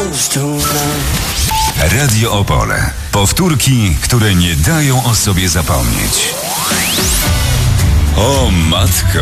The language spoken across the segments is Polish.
Radio Opole. Powtórki, które nie dają o sobie zapomnieć. O matko.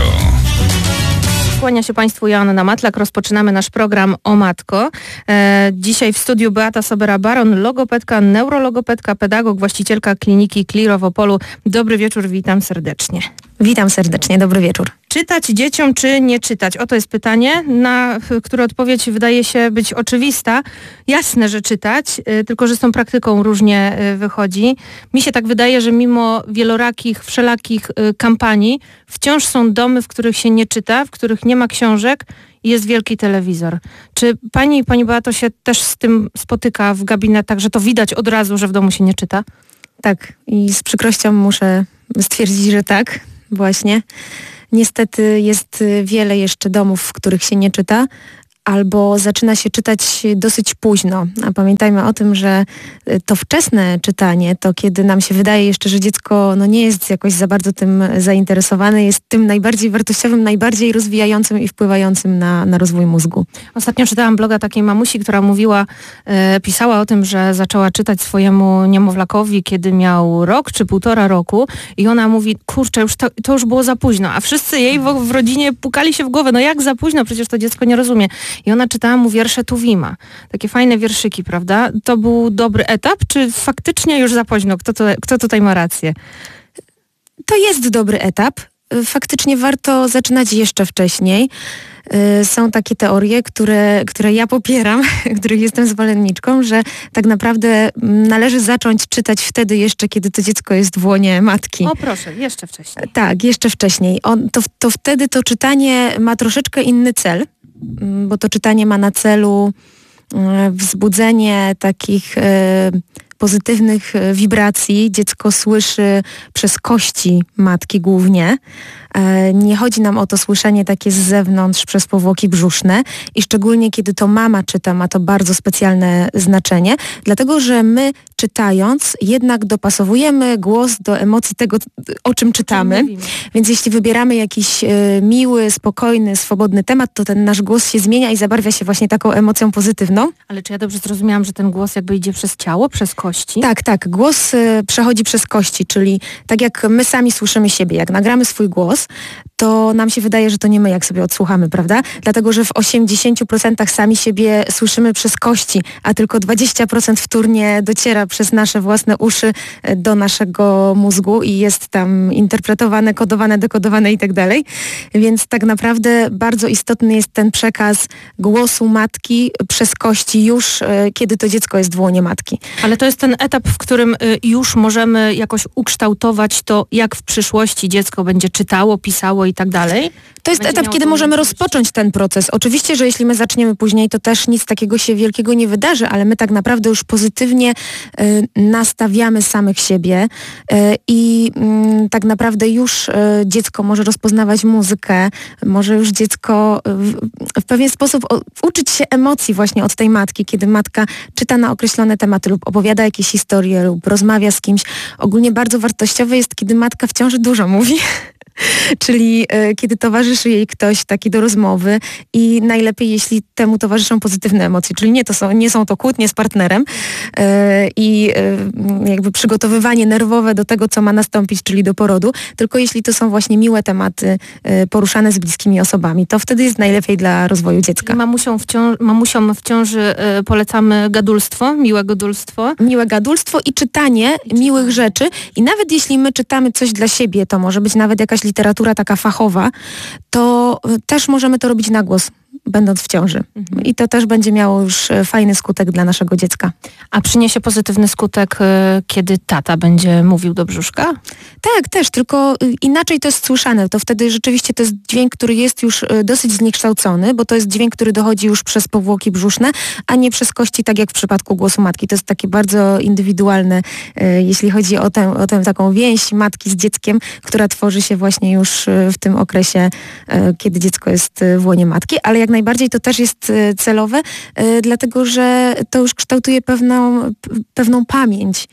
Kłania się Państwu Joanna Matlak. Rozpoczynamy nasz program O Matko. Dzisiaj w studiu Beata Sobera-Baron, logopedka, neurologopedka, pedagog, właścicielka kliniki Clear w Opolu. Dobry wieczór, witam serdecznie. Witam serdecznie, dobry wieczór. Czytać dzieciom czy nie czytać? Oto jest pytanie, na które odpowiedź wydaje się być oczywista. Jasne, że czytać, tylko że z tą praktyką różnie wychodzi. Mi się tak wydaje, że mimo wielorakich, wszelakich kampanii wciąż są domy, w których się nie czyta, w których nie ma książek i jest wielki telewizor. Czy pani Beato się też z tym spotyka w gabinetach, że to widać od razu, że w domu się nie czyta? Tak, i z przykrością muszę stwierdzić, że tak, właśnie. Niestety jest wiele jeszcze domów, w których się nie czyta, albo zaczyna się czytać dosyć późno. A pamiętajmy o tym, że to wczesne czytanie, to kiedy nam się wydaje jeszcze, że dziecko nie jest jakoś za bardzo tym zainteresowane, jest tym najbardziej wartościowym, najbardziej rozwijającym i wpływającym na rozwój mózgu. Ostatnio czytałam bloga takiej mamusi, która pisała o tym, że zaczęła czytać swojemu niemowlakowi, kiedy miał rok czy 1,5 roku i ona mówi, kurczę, to już było za późno, a wszyscy jej w rodzinie pukali się w głowę, no jak za późno, przecież to dziecko nie rozumie. I ona czytała mu wiersze Tuwima. Takie fajne wierszyki, prawda? To był dobry etap, czy faktycznie już za późno? Kto tutaj ma rację? To jest dobry etap. Faktycznie warto zaczynać jeszcze wcześniej. Są takie teorie, które ja popieram, których jestem zwolenniczką, że tak naprawdę należy zacząć czytać wtedy jeszcze, kiedy to dziecko jest w łonie matki. O proszę, jeszcze wcześniej. Tak, jeszcze wcześniej. To wtedy to czytanie ma troszeczkę inny cel, bo to czytanie ma na celu wzbudzenie takich pozytywnych wibracji. Dziecko słyszy przez kości matki głównie. Nie chodzi nam o to słyszenie takie z zewnątrz przez powłoki brzuszne i szczególnie kiedy to mama czyta, ma to bardzo specjalne znaczenie, dlatego że my czytając jednak dopasowujemy głos do emocji tego, o czym czytamy. Więc jeśli wybieramy jakiś miły, spokojny, swobodny temat, to ten nasz głos się zmienia i zabarwia się właśnie taką emocją pozytywną. Ale czy ja dobrze zrozumiałam, że ten głos jakby idzie przez ciało, przez kości? Tak. Głos przechodzi przez kości, czyli tak jak my sami słyszymy siebie, jak nagramy swój głos, to nam się wydaje, że to nie my, jak sobie odsłuchamy, prawda? Dlatego, że w 80% sami siebie słyszymy przez kości, a tylko 20% wtórnie dociera przez nasze własne uszy do naszego mózgu i jest tam interpretowane, kodowane, dekodowane i tak dalej. Więc tak naprawdę bardzo istotny jest ten przekaz głosu matki przez kości już, kiedy to dziecko jest w łonie matki. Ale to jest ten etap, w którym już możemy jakoś ukształtować to, jak w przyszłości dziecko będzie czytało, pisało i tak dalej. To jest etap, kiedy możemy rozpocząć ten proces. Oczywiście, że jeśli my zaczniemy później, to też nic takiego się wielkiego nie wydarzy, ale my tak naprawdę już pozytywnie nastawiamy samych siebie i tak naprawdę już dziecko może rozpoznawać muzykę, może już dziecko w pewien sposób uczyć się emocji właśnie od tej matki, kiedy matka czyta na określone tematy lub opowiada jakieś historie lub rozmawia z kimś. Ogólnie bardzo wartościowe jest, kiedy matka w ciąży dużo mówi. Czyli kiedy towarzyszy jej ktoś taki do rozmowy i najlepiej, jeśli temu towarzyszą pozytywne emocje, czyli nie są to kłótnie z partnerem i jakby przygotowywanie nerwowe do tego, co ma nastąpić, czyli do porodu, tylko jeśli to są właśnie miłe tematy poruszane z bliskimi osobami, to wtedy jest najlepiej dla rozwoju dziecka. Mamusiom w ciąży polecamy gadulstwo, miłe gadulstwo. Miłe gadulstwo i czytanie miłych rzeczy i nawet jeśli my czytamy coś dla siebie, to może być nawet jakaś literatura taka fachowa, to też możemy to robić na głos, będąc w ciąży. I to też będzie miało już fajny skutek dla naszego dziecka. A przyniesie pozytywny skutek, kiedy tata będzie mówił do brzuszka? Tak, też, tylko inaczej to jest słyszane. To wtedy rzeczywiście to jest dźwięk, który jest już dosyć zniekształcony, bo to jest dźwięk, który dochodzi już przez powłoki brzuszne, a nie przez kości, tak jak w przypadku głosu matki. To jest takie bardzo indywidualne, jeśli chodzi o tę taką więź matki z dzieckiem, która tworzy się właśnie już w tym okresie, kiedy dziecko jest w łonie matki, ale jak najbardziej to też jest celowe, dlatego że to już kształtuje pewną pamięć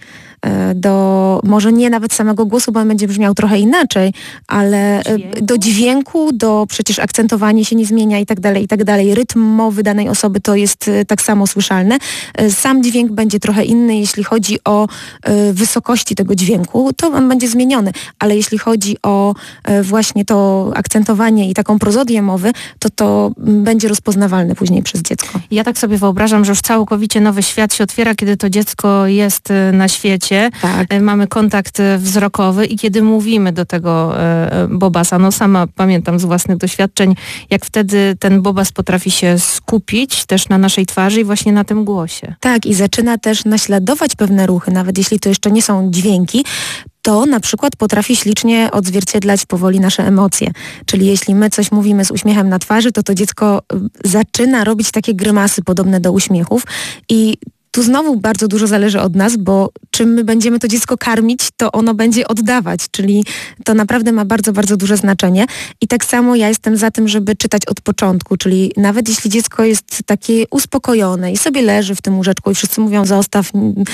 może nie nawet samego głosu, bo on będzie brzmiał trochę inaczej, ale do dźwięku, przecież akcentowanie się nie zmienia i tak dalej. Rytm mowy danej osoby to jest tak samo słyszalne. Sam dźwięk będzie trochę inny, jeśli chodzi o wysokości tego dźwięku, to on będzie zmieniony, ale jeśli chodzi o właśnie to akcentowanie i taką prozodię mowy, to będzie rozpoznawalne później przez dziecko. Ja tak sobie wyobrażam, że już całkowicie nowy świat się otwiera, kiedy to dziecko jest na świecie. Tak. Mamy kontakt wzrokowy i kiedy mówimy do tego bobasa, no sama pamiętam z własnych doświadczeń, jak wtedy ten bobas potrafi się skupić też na naszej twarzy i właśnie na tym głosie. Tak, i zaczyna też naśladować pewne ruchy, nawet jeśli to jeszcze nie są dźwięki, to na przykład potrafi ślicznie odzwierciedlać powoli nasze emocje. Czyli jeśli my coś mówimy z uśmiechem na twarzy, to dziecko zaczyna robić takie grymasy podobne do uśmiechów i tu znowu bardzo dużo zależy od nas, bo czym my będziemy to dziecko karmić, to ono będzie oddawać, czyli to naprawdę ma bardzo, bardzo duże znaczenie. I tak samo ja jestem za tym, żeby czytać od początku, czyli nawet jeśli dziecko jest takie uspokojone i sobie leży w tym łóżeczku i wszyscy mówią zostaw,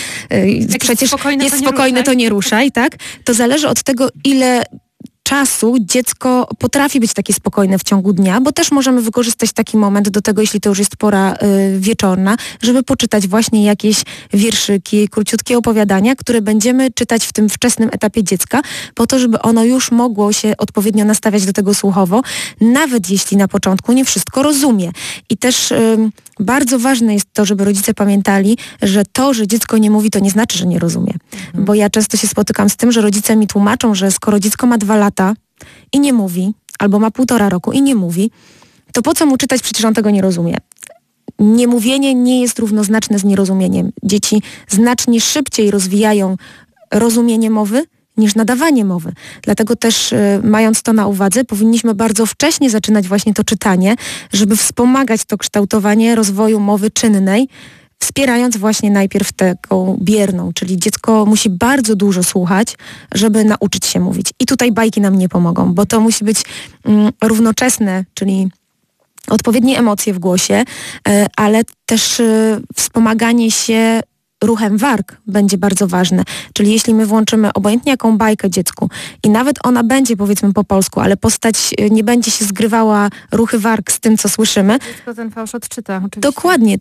przecież jest spokojne, to nie ruszaj, tak? To zależy od tego, ile czasu dziecko potrafi być takie spokojne w ciągu dnia, bo też możemy wykorzystać taki moment do tego, jeśli to już jest pora wieczorna, żeby poczytać właśnie jakieś wierszyki, króciutkie opowiadania, które będziemy czytać w tym wczesnym etapie dziecka, po to, żeby ono już mogło się odpowiednio nastawiać do tego słuchowo, nawet jeśli na początku nie wszystko rozumie. I też bardzo ważne jest to, żeby rodzice pamiętali, że to, że dziecko nie mówi, to nie znaczy, że nie rozumie. Bo ja często się spotykam z tym, że rodzice mi tłumaczą, że skoro dziecko ma 2 lata i nie mówi, albo ma 1,5 roku i nie mówi, to po co mu czytać, przecież on tego nie rozumie. Niemówienie nie jest równoznaczne z nierozumieniem. Dzieci znacznie szybciej rozwijają rozumienie mowy niż nadawanie mowy. Dlatego też mając to na uwadze, powinniśmy bardzo wcześnie zaczynać właśnie to czytanie, żeby wspomagać to kształtowanie rozwoju mowy czynnej, wspierając właśnie najpierw taką bierną, czyli dziecko musi bardzo dużo słuchać, żeby nauczyć się mówić. I tutaj bajki nam nie pomogą, bo to musi być równoczesne, czyli odpowiednie emocje w głosie, ale też wspomaganie się ruchem warg będzie bardzo ważne. Czyli jeśli my włączymy obojętnie jaką bajkę dziecku i nawet ona będzie powiedzmy po polsku, ale postać nie będzie się zgrywała ruchy warg z tym, co słyszymy. Dziecko ten fałsz odczyta, oczywiście. Dokładnie.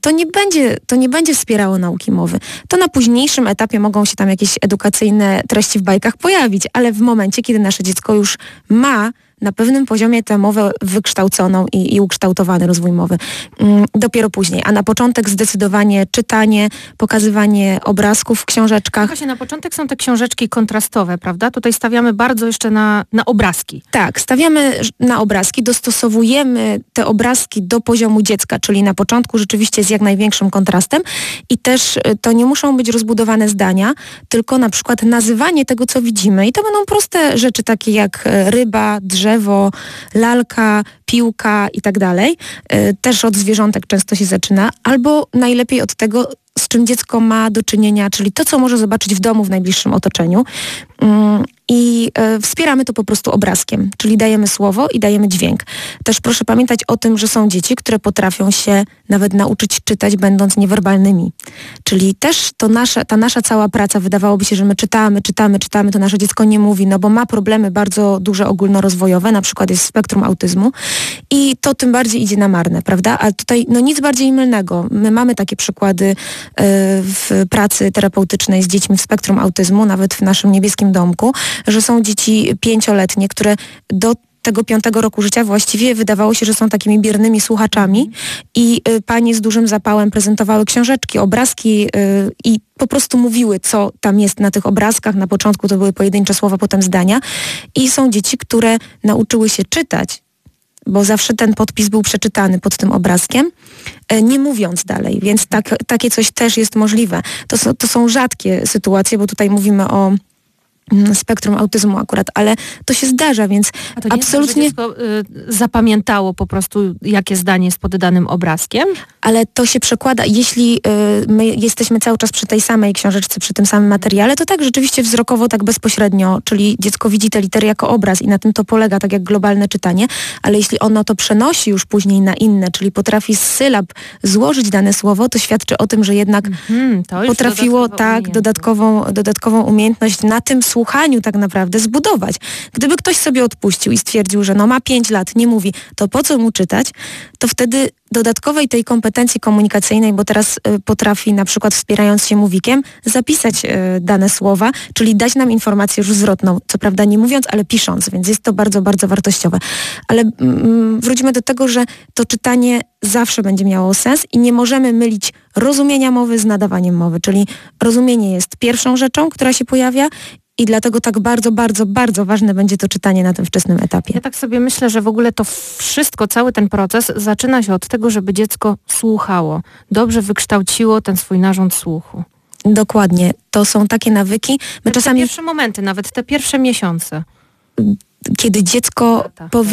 To nie będzie wspierało nauki mowy. To na późniejszym etapie mogą się tam jakieś edukacyjne treści w bajkach pojawić, ale w momencie, kiedy nasze dziecko już ma na pewnym poziomie tę mowę wykształconą i ukształtowany rozwój mowy. Dopiero później. A na początek zdecydowanie czytanie, pokazywanie obrazków w książeczkach. Właśnie na początek są te książeczki kontrastowe, prawda? Tutaj stawiamy bardzo jeszcze na obrazki. Tak, stawiamy na obrazki, dostosowujemy te obrazki do poziomu dziecka, czyli na początku rzeczywiście z jak największym kontrastem i też to nie muszą być rozbudowane zdania, tylko na przykład nazywanie tego, co widzimy i to będą proste rzeczy takie jak ryba, drzewo, lalka, piłka i tak dalej. Też od zwierzątek często się zaczyna, albo najlepiej od tego, z czym dziecko ma do czynienia, czyli to, co może zobaczyć w domu, w najbliższym otoczeniu. I wspieramy to po prostu obrazkiem, czyli dajemy słowo i dajemy dźwięk. Też proszę pamiętać o tym, że są dzieci, które potrafią się nawet nauczyć czytać, będąc niewerbalnymi. Czyli też ta nasza cała praca, wydawałoby się, że my czytamy, to nasze dziecko nie mówi, no bo ma problemy bardzo duże ogólnorozwojowe, na przykład jest w spektrum autyzmu i to tym bardziej idzie na marne, prawda? A tutaj nic bardziej mylnego. My mamy takie przykłady w pracy terapeutycznej z dziećmi w spektrum autyzmu, nawet w naszym niebieskim domku, że są dzieci 5-letnie, które do tego 5 roku życia właściwie wydawało się, że są takimi biernymi słuchaczami i panie z dużym zapałem prezentowały książeczki, obrazki i po prostu mówiły, co tam jest na tych obrazkach. Na początku to były pojedyncze słowa, potem zdania. I są dzieci, które nauczyły się czytać, bo zawsze ten podpis był przeczytany pod tym obrazkiem, nie mówiąc dalej, więc takie coś też jest możliwe. To są rzadkie sytuacje, bo tutaj mówimy o spektrum autyzmu akurat, ale to się zdarza, więc A to nie absolutnie... jest tak, że dziecko zapamiętało po prostu, jakie zdanie jest pod danym obrazkiem? Ale to się przekłada, jeśli my jesteśmy cały czas przy tej samej książeczce, przy tym samym materiale, to tak rzeczywiście wzrokowo, tak bezpośrednio, czyli dziecko widzi te litery jako obraz i na tym to polega, tak jak globalne czytanie, ale jeśli ono to przenosi już później na inne, czyli potrafi z sylab złożyć dane słowo, to świadczy o tym, że jednak To już potrafiło dodatkowa dodatkową umiejętność na tym słuchaniu tak naprawdę zbudować. Gdyby ktoś sobie odpuścił i stwierdził, że ma 5 lat, nie mówi, to po co mu czytać, to wtedy dodatkowej tej kompetencji komunikacyjnej, bo teraz potrafi na przykład wspierając się mówikiem zapisać dane słowa, czyli dać nam informację już zwrotną, co prawda nie mówiąc, ale pisząc, więc jest to bardzo, bardzo wartościowe. Ale wróćmy do tego, że to czytanie zawsze będzie miało sens i nie możemy mylić rozumienia mowy z nadawaniem mowy, czyli rozumienie jest pierwszą rzeczą, która się pojawia i dlatego tak bardzo, bardzo, bardzo ważne będzie to czytanie na tym wczesnym etapie. Ja tak sobie myślę, że w ogóle to wszystko, cały ten proces zaczyna się od tego, żeby dziecko słuchało. Dobrze wykształciło ten swój narząd słuchu. Dokładnie. To są takie nawyki. My Te czasami... pierwsze momenty, nawet te pierwsze miesiące. Kiedy dziecko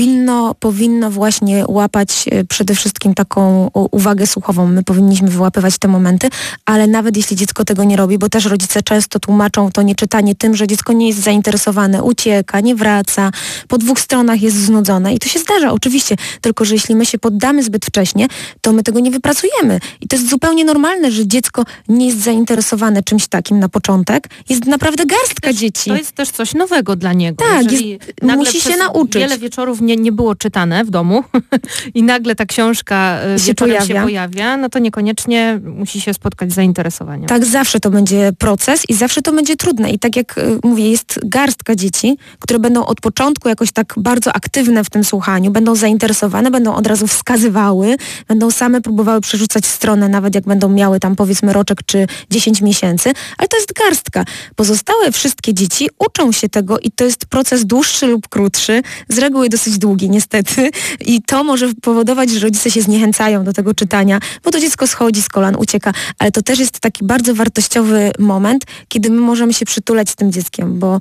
powinno właśnie łapać przede wszystkim taką uwagę słuchową. My powinniśmy wyłapywać te momenty, ale nawet jeśli dziecko tego nie robi, bo też rodzice często tłumaczą to nieczytanie tym, że dziecko nie jest zainteresowane, ucieka, nie wraca, po 2 stronach jest znudzone i to się zdarza oczywiście, tylko że jeśli my się poddamy zbyt wcześnie, to my tego nie wypracujemy. I to jest zupełnie normalne, że dziecko nie jest zainteresowane czymś takim na początek. Jest naprawdę garstka dzieci. To jest też coś nowego dla niego. Tak, Jeżeli musi się nauczyć. Wiele wieczorów nie było czytane w domu i nagle ta książka wieczorem się pojawia, no to niekoniecznie musi się spotkać z zainteresowaniem. Tak, zawsze to będzie proces i zawsze to będzie trudne. I tak jak mówię, jest garstka dzieci, które będą od początku jakoś tak bardzo aktywne w tym słuchaniu, będą zainteresowane, będą od razu wskazywały, będą same próbowały przerzucać stronę, nawet jak będą miały tam powiedzmy roczek czy 10 miesięcy, ale to jest garstka. Pozostałe wszystkie dzieci uczą się tego i to jest proces dłuższy lub krótszy, z reguły dosyć długi niestety i to może powodować, że rodzice się zniechęcają do tego czytania, bo to dziecko schodzi z kolan, ucieka, ale to też jest taki bardzo wartościowy moment, kiedy my możemy się przytulać z tym dzieckiem, bo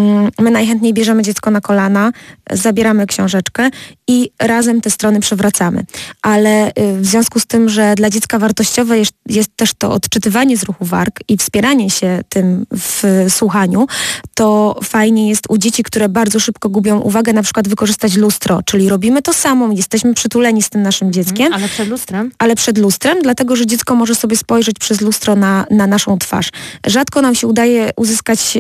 my najchętniej bierzemy dziecko na kolana, zabieramy książeczkę i razem te strony przewracamy. Ale w związku z tym, że dla dziecka wartościowe jest też to odczytywanie z ruchu warg i wspieranie się tym w słuchaniu, to fajnie jest u dzieci, które bardzo szybko gubią uwagę, na przykład wykorzystać lustro, czyli robimy to samo, jesteśmy przytuleni z tym naszym dzieckiem. Ale przed lustrem? Ale przed lustrem, dlatego że dziecko może sobie spojrzeć przez lustro na naszą twarz. Rzadko nam się udaje uzyskać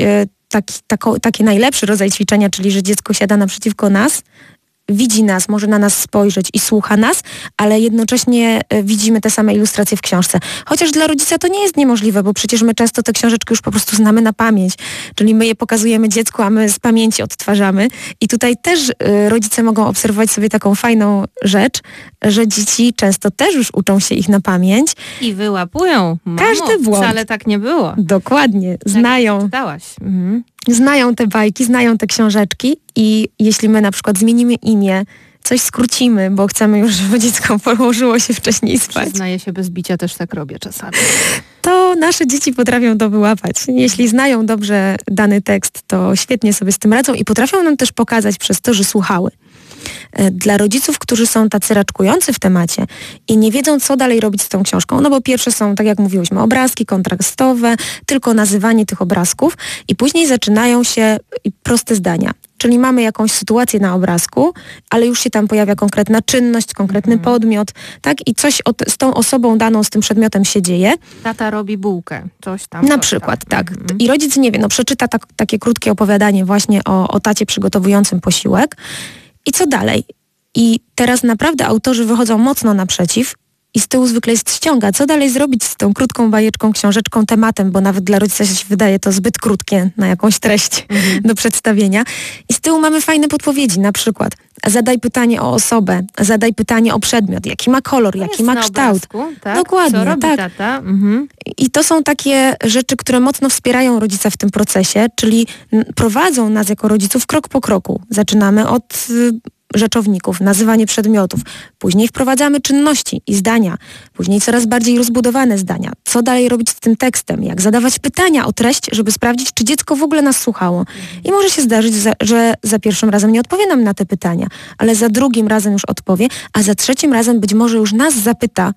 taki najlepszy rodzaj ćwiczenia, czyli że dziecko siada naprzeciwko nas, widzi nas, może na nas spojrzeć i słucha nas, ale jednocześnie widzimy te same ilustracje w książce. Chociaż dla rodzica to nie jest niemożliwe, bo przecież my często te książeczki już po prostu znamy na pamięć. Czyli my je pokazujemy dziecku, a my z pamięci odtwarzamy. I tutaj też rodzice mogą obserwować sobie taką fajną rzecz, że dzieci często też już uczą się ich na pamięć. I wyłapują. Mamo, każdy błąd. Wcale tak nie było. Dokładnie. Znają. Tak, czytałaś. Znają te bajki, znają te książeczki i jeśli my na przykład zmienimy imię, coś skrócimy, bo chcemy już, żeby dziecko położyło się wcześniej spać. Przyznaję się, bez bicia też tak robię czasami. To nasze dzieci potrafią to wyłapać. Jeśli znają dobrze dany tekst, to świetnie sobie z tym radzą i potrafią nam też pokazać przez to, że słuchały. Dla rodziców, którzy są tacy raczkujący w temacie i nie wiedzą, co dalej robić z tą książką, no bo pierwsze są, tak jak mówiłyśmy, obrazki kontrastowe, tylko nazywanie tych obrazków i później zaczynają się proste zdania. Czyli mamy jakąś sytuację na obrazku, ale już się tam pojawia konkretna czynność, konkretny podmiot, tak? I coś z tą osobą daną, z tym przedmiotem się dzieje. Tata robi bułkę, coś tam. Na przykład, tak. I rodzic nie wie, przeczyta takie krótkie opowiadanie właśnie o tacie przygotowującym posiłek. I co dalej? I teraz naprawdę autorzy wychodzą mocno naprzeciw i z tyłu zwykle jest ściąga. Co dalej zrobić z tą krótką bajeczką, książeczką, tematem, bo nawet dla rodzica się wydaje to zbyt krótkie na jakąś treść do przedstawienia. I z tyłu mamy fajne podpowiedzi, na przykład zadaj pytanie o osobę, zadaj pytanie o przedmiot, jaki ma kolor, jaki ma kształt. Obrazku, tak? Dokładnie, co robi tak. Tata? I to są takie rzeczy, które mocno wspierają rodzica w tym procesie, czyli prowadzą nas jako rodziców krok po kroku. Zaczynamy od rzeczowników, nazywanie przedmiotów. Później wprowadzamy czynności i zdania. Później coraz bardziej rozbudowane zdania. Co dalej robić z tym tekstem? Jak zadawać pytania o treść, żeby sprawdzić, czy dziecko w ogóle nas słuchało. I może się zdarzyć, że za pierwszym razem nie odpowie nam na te pytania, ale za drugim razem już odpowie, a za trzecim razem być może już nas zapyta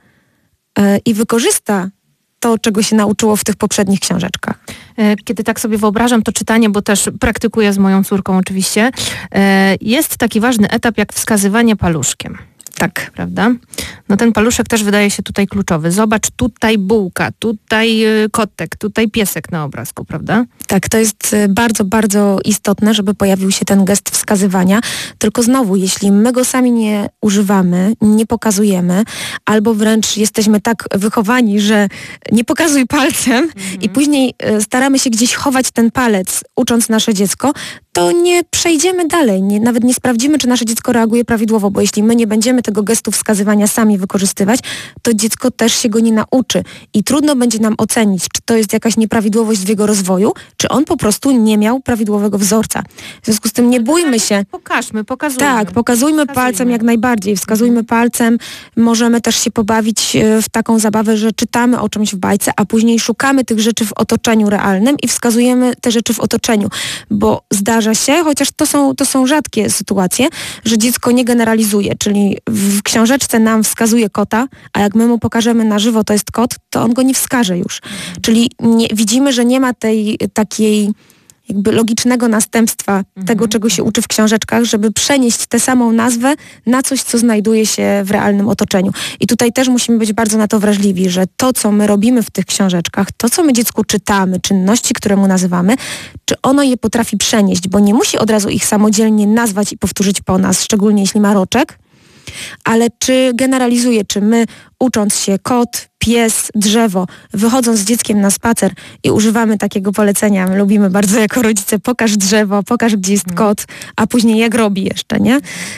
i wykorzysta to, czego się nauczyło w tych poprzednich książeczkach. Kiedy tak sobie wyobrażam to czytanie, bo też praktykuję z moją córką oczywiście, jest taki ważny etap jak wskazywanie paluszkiem. Tak. Prawda? No ten paluszek też wydaje się tutaj kluczowy. Zobacz, tutaj bułka, tutaj kotek, tutaj piesek na obrazku, prawda? Tak, to jest bardzo, bardzo istotne, żeby pojawił się ten gest wskazywania. Tylko znowu, jeśli my go sami nie używamy, nie pokazujemy, albo wręcz jesteśmy tak wychowani, że nie pokazuj palcem i później staramy się gdzieś chować ten palec, ucząc nasze dziecko, to nie przejdziemy dalej, nawet nie sprawdzimy, czy nasze dziecko reaguje prawidłowo, bo jeśli my nie będziemy tego gestu wskazywania sami wykorzystywać, to dziecko też się go nie nauczy i trudno będzie nam ocenić, czy to jest jakaś nieprawidłowość w jego rozwoju, czy on po prostu nie miał prawidłowego wzorca. W związku z tym nie bójmy się. Pokazujmy. Tak, pokazujmy palcem jak najbardziej, wskazujmy palcem, możemy też się pobawić w taką zabawę, że czytamy o czymś w bajce, a później szukamy tych rzeczy w otoczeniu realnym i wskazujemy te rzeczy w otoczeniu, bo zdarza się, chociaż to są rzadkie sytuacje, że dziecko nie generalizuje, czyli w książeczce nam wskazuje kota, a jak my mu pokażemy na żywo, to jest kot, to on go nie wskaże już. Czyli widzimy, że nie ma tej takiej jakby logicznego następstwa tego, czego się uczy w książeczkach, żeby przenieść tę samą nazwę na coś, co znajduje się w realnym otoczeniu. I tutaj też musimy być bardzo na to wrażliwi, że to, co my robimy w tych książeczkach, to, co my dziecku czytamy, czynności, które mu nazywamy, czy ono je potrafi przenieść, bo nie musi od razu ich samodzielnie nazwać i powtórzyć po nas, szczególnie jeśli ma roczek, ale czy generalizuje, czy my ucząc się kot, pies, drzewo, wychodząc z dzieckiem na spacer i używamy takiego polecenia, my lubimy bardzo jako rodzice, pokaż drzewo, pokaż gdzie jest kot, a później jak robi jeszcze, nie?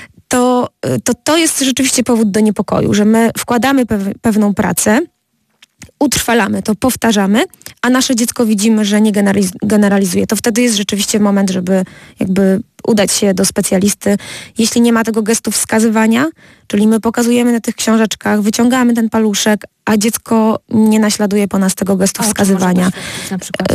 To jest rzeczywiście powód do niepokoju, że my wkładamy pewną pracę, utrwalamy to, powtarzamy, a nasze dziecko widzimy, że nie generalizuje. To wtedy jest rzeczywiście moment, żeby jakby udać się do specjalisty. Jeśli nie ma tego gestu wskazywania, czyli my pokazujemy na tych książeczkach, wyciągamy ten paluszek, a dziecko nie naśladuje po nas tego gestu wskazywania. Na przykład?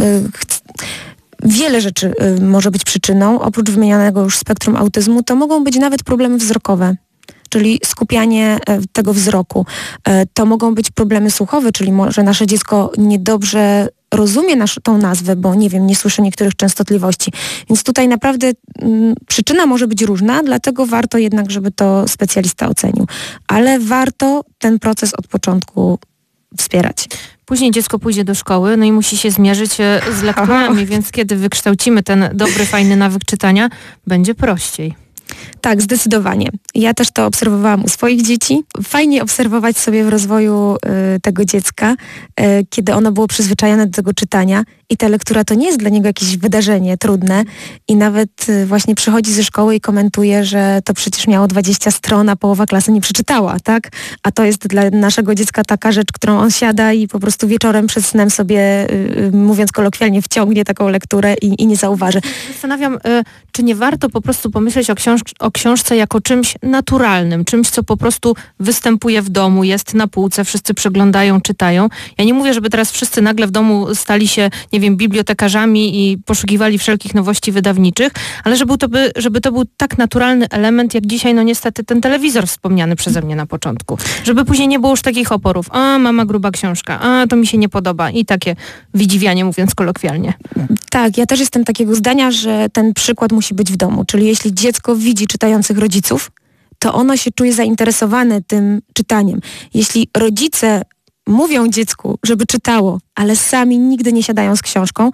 Wiele rzeczy może być przyczyną. Oprócz wymienianego już spektrum autyzmu, to mogą być nawet problemy wzrokowe, czyli skupianie tego wzroku. To mogą być problemy słuchowe, czyli może nasze dziecko niedobrze rozumie tą nazwę, bo nie słyszy niektórych częstotliwości. Więc tutaj naprawdę przyczyna może być różna, dlatego warto jednak, żeby to specjalista ocenił. Ale warto ten proces od początku wspierać. Później dziecko pójdzie do szkoły, no i musi się zmierzyć z lekturami, więc kiedy wykształcimy ten dobry, fajny nawyk czytania, będzie prościej. Tak, zdecydowanie. Ja też to obserwowałam u swoich dzieci. Fajnie obserwować sobie w rozwoju tego dziecka, kiedy ono było przyzwyczajone do tego czytania i ta lektura to nie jest dla niego jakieś wydarzenie trudne i nawet właśnie przychodzi ze szkoły i komentuje, że to przecież miało 20 stron, a połowa klasy nie przeczytała, tak? A to jest dla naszego dziecka taka rzecz, którą on siada i po prostu wieczorem przed snem sobie, mówiąc kolokwialnie, wciągnie taką lekturę i nie zauważy. Zastanawiam, czy nie warto po prostu pomyśleć o książce jako czymś naturalnym, czymś, co po prostu występuje w domu, jest na półce, wszyscy przeglądają, czytają. Ja nie mówię, żeby teraz wszyscy nagle w domu stali się, bibliotekarzami i poszukiwali wszelkich nowości wydawniczych, ale żeby to był tak naturalny element, jak dzisiaj, niestety ten telewizor wspomniany przeze mnie na początku. Żeby później nie było już takich oporów. A, mama gruba książka, a, to mi się nie podoba i takie wydziwianie, mówiąc kolokwialnie. Tak, ja też jestem takiego zdania, że ten przykład musi być w domu, czyli jeśli dziecko widzi czytających rodziców, to ono się czuje zainteresowane tym czytaniem. Jeśli rodzice mówią dziecku, żeby czytało, ale sami nigdy nie siadają z książką,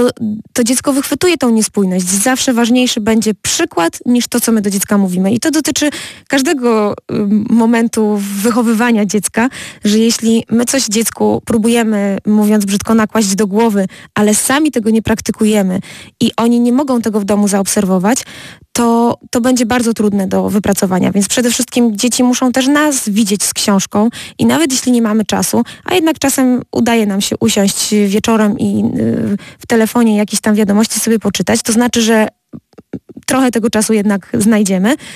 to dziecko wychwytuje tą niespójność. Zawsze ważniejszy będzie przykład niż to, co my do dziecka mówimy. I to dotyczy każdego momentu wychowywania dziecka, że jeśli my coś dziecku próbujemy, mówiąc brzydko, nakłaść do głowy, ale sami tego nie praktykujemy i oni nie mogą tego w domu zaobserwować, to będzie bardzo trudne do wypracowania. Więc przede wszystkim dzieci muszą też nas widzieć z książką i nawet jeśli nie mamy czasu, a jednak czasem udaje nam się usiąść wieczorem i w telefonie jakieś tam wiadomości sobie poczytać, to znaczy, że trochę tego czasu jednak znajdziemy,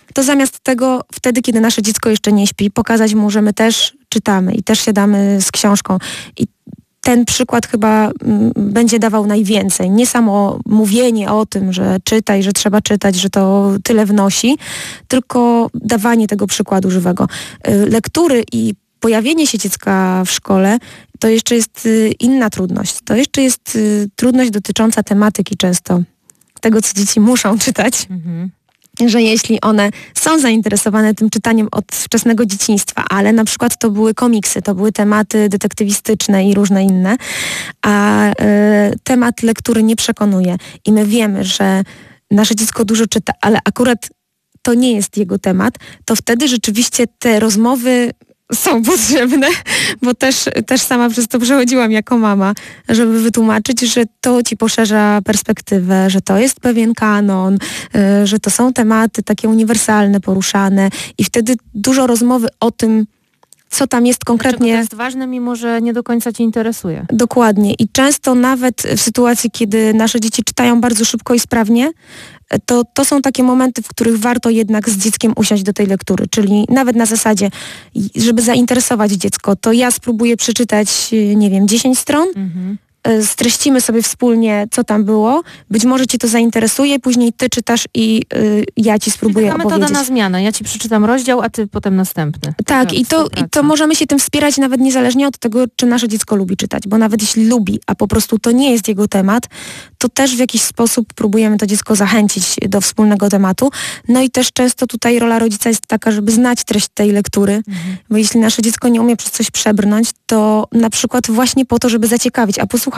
to zamiast tego, wtedy, kiedy nasze dziecko jeszcze nie śpi, pokazać mu, że my też czytamy i też siadamy z książką. I ten przykład chyba będzie dawał najwięcej. Nie samo mówienie o tym, że czytaj, że trzeba czytać, że to tyle wnosi, tylko dawanie tego przykładu żywego. Lektury i pojawienie się dziecka w szkole to jeszcze jest inna trudność. To jeszcze jest trudność dotycząca tematyki często. Tego, co dzieci muszą czytać. Że jeśli one są zainteresowane tym czytaniem od wczesnego dzieciństwa, ale na przykład to były komiksy, to były tematy detektywistyczne i różne inne, a temat lektury nie przekonuje i my wiemy, że nasze dziecko dużo czyta, ale akurat to nie jest jego temat, to wtedy rzeczywiście te rozmowy są potrzebne, bo też sama przez to przechodziłam jako mama, żeby wytłumaczyć, że to ci poszerza perspektywę, że to jest pewien kanon, że to są tematy takie uniwersalne, poruszane i wtedy dużo rozmowy o tym, co tam jest konkretnie. Dlaczego to jest ważne, mimo że nie do końca cię interesuje. Dokładnie. I często nawet w sytuacji, kiedy nasze dzieci czytają bardzo szybko i sprawnie, to są takie momenty, w których warto jednak z dzieckiem usiąść do tej lektury. Czyli nawet na zasadzie, żeby zainteresować dziecko, to ja spróbuję przeczytać, 10 stron, streścimy sobie wspólnie, co tam było. Być może cię to zainteresuje, później ty czytasz i ja ci spróbuję taka opowiedzieć. metoda na zmianę. Ja ci przeczytam rozdział, a ty potem następny. Tak, i to możemy się tym wspierać nawet niezależnie od tego, czy nasze dziecko lubi czytać, bo nawet jeśli lubi, a po prostu to nie jest jego temat, to też w jakiś sposób próbujemy to dziecko zachęcić do wspólnego tematu. No i też często tutaj rola rodzica jest taka, żeby znać treść tej lektury, bo jeśli nasze dziecko nie umie przez coś przebrnąć, to na przykład właśnie po to, żeby zaciekawić, a posłuchaj,